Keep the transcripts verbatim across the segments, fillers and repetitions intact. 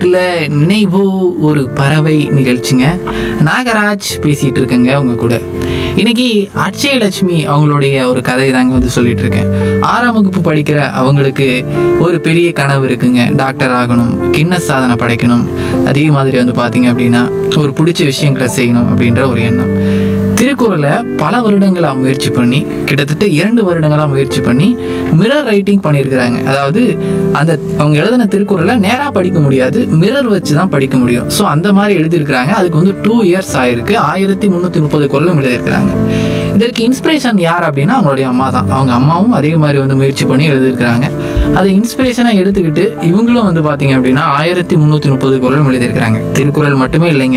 நெஞ்சுக்குள்ள நினைவு ஒரு பறவை நிகழ்ச்சிங்க. நாகராஜ் பேசிட்டு இருக்கேங்க உங்க கூட. இன்னைக்கு அட்சயலட்சுமி அவங்களுடைய ஒரு கதை தாங்க வந்து சொல்லிட்டு இருக்கேன். ஆறாம் வகுப்பு படிக்கிற அவங்களுக்கு ஒரு பெரிய கனவு இருக்குங்க. டாக்டர் ஆகணும், கின்னஸ் சாதனை படைக்கணும், அதே மாதிரி வந்து பார்த்தீங்க அப்படின்னா ஒரு பிடிச்ச விஷயங்களை செய்யணும் அப்படின்ற ஒரு எண்ணம். திருக்குறளை பல வருடங்களாக முயற்சி பண்ணி, கிட்டத்தட்ட இரண்டு வருடங்களாக முயற்சி பண்ணி மிரர் ரைட்டிங் பண்ணியிருக்கிறாங்க. அதாவது அந்த அவங்க எழுதின திருக்குறளை நேராக படிக்க முடியாது, மிரர் வச்சு தான் படிக்க முடியும். ஸோ அந்த மாதிரி எழுதியிருக்கிறாங்க. அதுக்கு வந்து டூ இயர்ஸ் ஆயிருக்கு. ஆயிரத்தி முந்நூற்றி முப்பது குறளும் எழுதியிருக்கிறாங்க. இதற்கு இன்ஸ்பிரேஷன் யார் அப்படின்னா அவங்களுடைய அம்மா தான். அவங்க அம்மாவும் அதே மாதிரி வந்து முயற்சி பண்ணி எழுதியிருக்கிறாங்க. அதை இன்ஸ்பிரேஷனாக எடுத்துக்கிட்டு இவங்களும் வந்து பார்த்தீங்க அப்படின்னா ஆயிரத்தி முந்நூற்றி முப்பது குறளும் எழுதியிருக்கிறாங்க. திருக்குறள் மட்டுமே இல்லைங்க,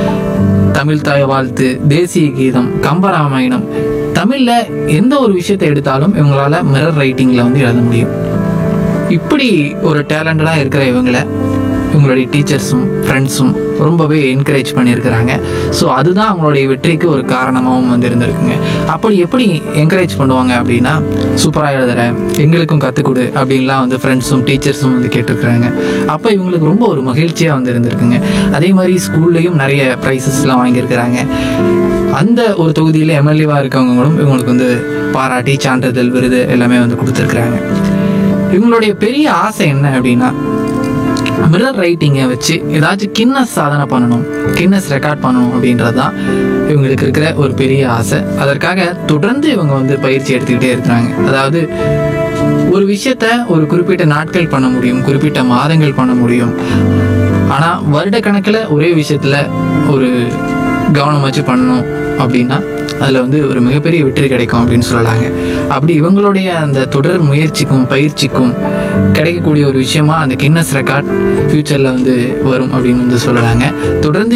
தமிழ் தாய் வாழ்த்து, தேசிய கீதம், கம்பராமாயணம், தமிழில் எந்த ஒரு விஷயத்தை எடுத்தாலும் இவங்களால மிரர் ரைட்டிங்கில் வந்து எழுத முடியும். இப்படி ஒரு டேலண்டடாக இருக்கிற இவங்களை இவங்களுடைய டீச்சர்ஸும் ஃப்ரெண்ட்ஸும் ரொம்பவே என்கரேஜ் பண்ணியிருக்கிறாங்க. ஸோ அதுதான் அவங்களுடைய வெற்றிக்கு ஒரு காரணமாகவும் வந்து இருந்திருக்குங்க. அப்படி எப்படி என்கரேஜ் பண்ணுவாங்க அப்படின்னா, சூப்பராக எழுதுறேன், எங்களுக்கும் கற்றுக் கொடு அப்படின்லாம் வந்து ஃப்ரெண்ட்ஸும் டீச்சர்ஸும் வந்து கேட்டிருக்கிறாங்க. அப்போ இவங்களுக்கு ரொம்ப ஒரு மகிழ்ச்சியாக வந்து இருந்திருக்குங்க. அதே மாதிரி ஸ்கூல்லையும் நிறைய ப்ரைஸஸ்லாம் வாங்கியிருக்கிறாங்க. அந்த ஒரு தொகுதியில் எம்எல்ஏவாக இருக்கவங்களும் இவங்களுக்கு வந்து பாராட்டி சான்றிதழ், விருது எல்லாமே வந்து கொடுத்துருக்குறாங்க. இவங்களுடைய பெரிய ஆசை என்ன அப்படின்னா, மிரர் ரைட்டிங்கை வச்சு ஏதாச்சும் கின்னஸ் சாதனை பண்ணணும், கின்னஸ் ரெக்கார்ட் பண்ணணும் அப்படின்றது தான் இவங்களுக்கு இருக்கிற ஒரு பெரிய ஆசை. அதற்காக தொடர்ந்து இவங்க வந்து பயிற்சி எடுத்துக்கிட்டே இருக்கிறாங்க. அதாவது ஒரு விஷயத்த ஒரு குறிப்பிட்ட நாட்கள் பண்ண முடியும், குறிப்பிட்ட மாதங்கள் பண்ண முடியும். ஆனால் வருட கணக்கில் ஒரே விஷயத்தில் ஒரு கவனம் வச்சு பண்ணணும் அப்படின்னா அதில் வந்து ஒரு மிகப்பெரிய வெற்றி கிடைக்கும் அப்படின்னு சொல்லலாங்க. அப்படி இவங்களுடைய அந்த தொடர் முயற்சிக்கும் பயிற்சிக்கும் கிடைக்கக்கூடிய ஒரு விஷயமா அந்த கின்னஸ் ரெக்கார்ட் ஃபியூச்சரில் வந்து வரும் அப்படின்னு வந்து சொல்லலாங்க. தொடர்ந்து